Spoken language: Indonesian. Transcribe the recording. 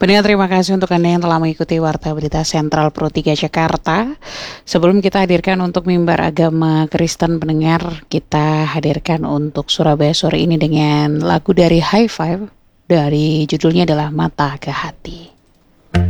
Pendengar, terima kasih untuk Anda yang telah mengikuti Warta Berita Sentral Pro 3 Jakarta. Sebelum kita hadirkan untuk mimbar agama Kristen pendengar, kita hadirkan untuk Surabaya sore ini dengan lagu dari High Five, dari judulnya adalah Mata ke Hati.